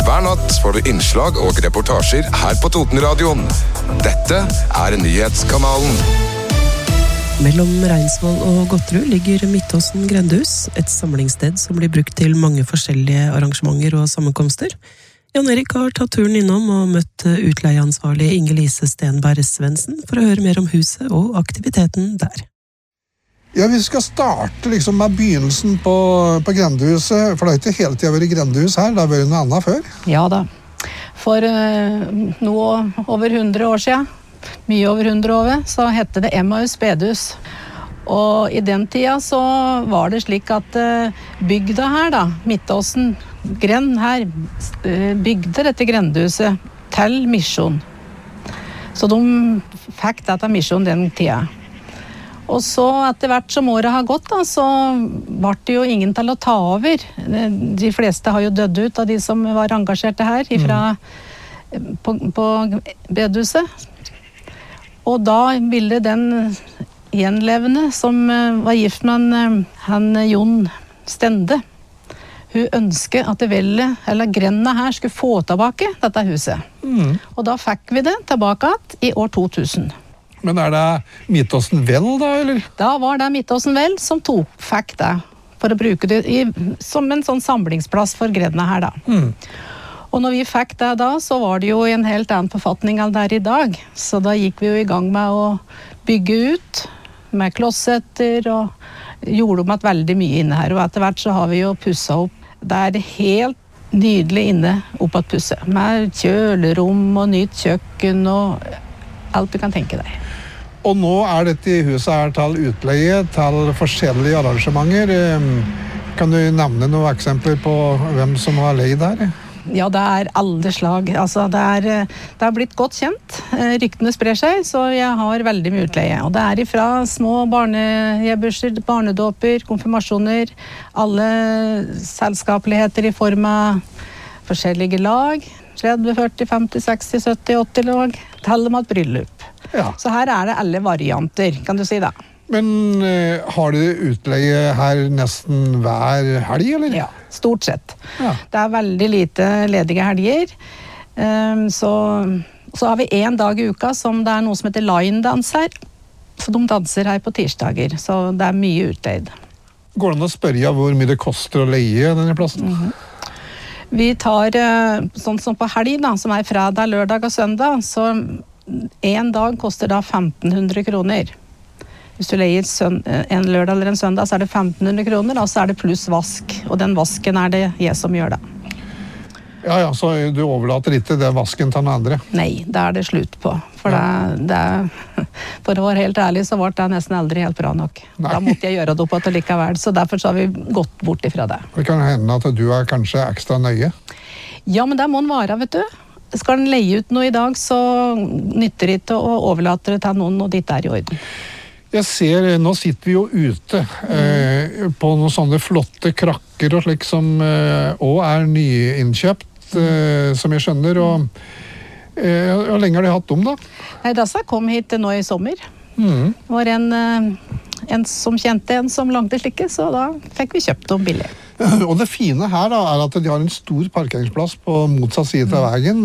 Hver natt får du innslag og reportasjer her på Totenradioen. Dette nyhetskanalen. Mellom Reinsvoll og Godtrud ligger Midtåsen grendehus, et samlingssted som blir brukt til mange forskjellige arrangementer og sammenkomster. Jan Erik har tatt turen innom og møtt utleieansvarlig Inge-Lise Stenberg Svendsen for å høre mer om huset og aktiviteten der. Ja, vi skal starte med begynnelsen på grendehuset, for det har ikke hele tiden vært grendehus her, det har vært noe annet før. Ja da, for noe over 100 år siden, mye over 100 år, så hette det Emmaus bedehus. Og i den tida så var det slik at bygda her da, Midtåsen grend her, bygde dette grendehuset til misjon. Så de fikk dette misjon den tida. Og så etter hvert som året har gått da, så var det jo ingen til å ta over. De fleste har jo dødd ut av de som var engasjerte her på bedehuset. Og da ville den gjenlevende som var gift med han Jon Stende, hun ønsket at grenda her skulle få tilbake dette huset. Og da fikk vi det tilbake i år 2000. Men det Midtåsen Vel da, eller? Da var det Midtåsen Vel som fikk det, for å bruke det som en sånn samlingsplass for grenda her da. Og når vi fikk det da, så var det jo en helt annen forfatning enn der i dag. Så da gikk vi jo i gang med å bygge ut med klossetter og gjorde om at veldig mye inne her. Og etter hvert så har vi jo pusset opp. Det helt nydelig inne oppe at pusset. Med kjølerom og nytt kjøkken og alt du kan tenke deg. Og nå dette huset her til utleie til forskjellige arrangementer. Kan du nevne noen eksempler på hvem som har leid her? Ja, det alle slag. Altså, det har blitt godt kjent. Ryktene sprer seg, så jeg har veldig mye utleie. Og det ifra små barnegebursdager, barnedåper, konfirmasjoner, alle selskapeligheter i form av forskjellige lag. 30, 40, 50, 60, 70, 80 lag. Til og med et bryllup. Ja. Så her det alle varianter, kan du si da. Men har du utleie her nesten hver helg, eller? Ja, stort sett. Ja. Det veldig lite ledige helger. Så har vi en dag i uka som det noe som heter line-dans her. Så de danser her på tirsdager, så det mye utleid. Går det an å spørre hvor mye det koster å leie denne plassen? Vi tar, sånn som på helg da, som fredag, lørdag og søndag, så en dag koster da 1500 kroner. Hvis du leier en lørdag eller en søndag, så det 1500 kroner, og så det pluss vask. Og den vasken det jeg som gjør det. Ja, så du overlater ikke den vasken til den andre? Nei, det det slutt på. For for å være helt ærlig, så ble det nesten aldri helt bra nok. Nei. Da måtte jeg gjøre det opp til likevel, så derfor så har vi gått bort ifra det. Det kan hende at du kanskje ekstra nøye? Ja, men det må den være, vet du. Skal den leie ut noe i dag, så nytter det ikke å overlate det til noen, og ditt i orden. Jeg ser, nå sitter vi jo ute på noen sånne flotte krakker og slik som også nyinnkjøpt, som jeg skjønner, og hvor lenge har de hatt dem da? Nei, disse kom hit nå i sommer. Det var en som kjente en som lagde slike, så da fikk vi kjøpt dem billig. Og det fine her da, at de har en stor parkeringsplass på motsatt side av veien,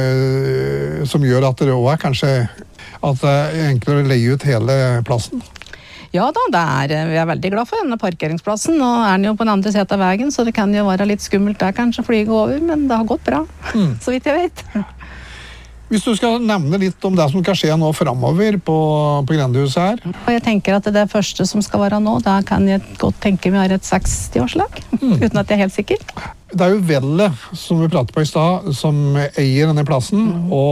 som gjør at det også kanskje at det enklere å leie ut hele plassen. Ja da, vi veldig glad for denne parkeringsplassen. Nå den jo på den andre siden av veien, så det kan jo være litt skummelt der kanskje å flyge over, men det har gått bra, så vidt jeg vet. Hvis du skal nevne litt om det som kan skje nå fremover på grendehuset her. Og jeg tenker at det første som skal være nå, da kan jeg godt tenke meg et 60-årslag, uten at jeg helt sikker. Det jo Velle, som vi pratet på i sted, som eier denne plassen,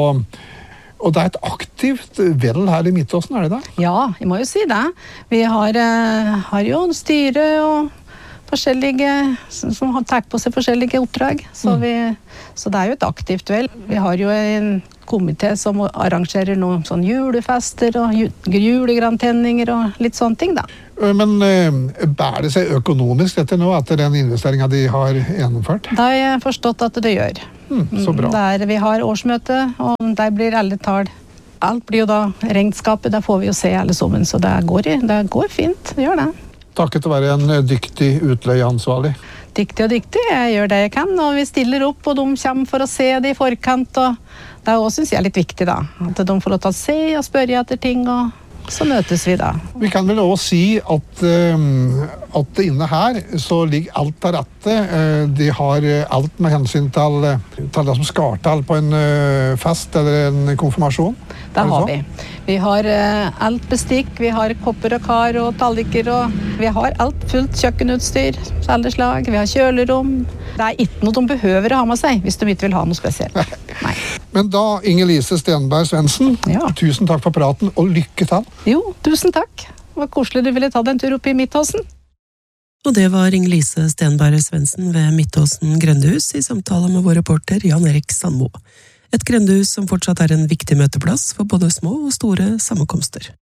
og det et aktivt vel her i Midtåsen, det da? Ja, jeg må jo si det. Vi har jo styre og forskjellige, som har tatt på seg forskjellige oppdrag. Så det jo et aktivt vel. Vi har jo en komité som arrangerer noen sånn julefester og julegrantenninger og litt sånne ting da. Men bærer det seg økonomisk dette nå, etter den investeringen de har gjennomført? Det har jeg forstått at det gjør. Så bra. Vi har årsmøte, og der blir alle tall. Alt blir jo da regnskapet, der får vi jo se alle sammen, så det går fint, det gjør det. Takket å være en dyktig utleieansvarlig. dyktig og dyktig. Jeg gjør det jeg kan, og vi stiller opp, og de kommer for å se det i forkant. Og det er også, synes jeg, litt viktig da, at de får lov til å se og spørre etter ting, og så møtes vi da. Vi kan vel også si at inne her så ligger alt til rette. De har alt med hensyn til det som skal til på en fest eller en konfirmasjon. Det har vi. Vi har alt bestikk, vi har kopper og kar og talliker, og vi har alt fullt kjøkkenutstyr, alle slag, vi har kjølerom. Det er ikke noe de behøver å ha med seg, hvis de ikke vil ha noe spesielt. Nei. Men da, Inger-Lise Stenberg Svendsen, tusen takk for praten, og lykke til. Jo, tusen takk. Det var koselig du ville ta deg en tur opp i Midtåsen. Og det var Inger-Lise Stenberg Svendsen ved Midtåsen grendehus i samtale med vår reporter Jan Erik Sandmo. Et grendehus som fortsatt er en viktig møteplass for både små og store sammenkomster.